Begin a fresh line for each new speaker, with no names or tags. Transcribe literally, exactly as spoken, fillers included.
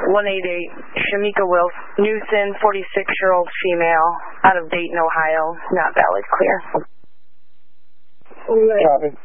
one eight eight, Shamika Wilson, Newson, forty-six-year-old female, out of Dayton, Ohio, not valid, clear.
Copy.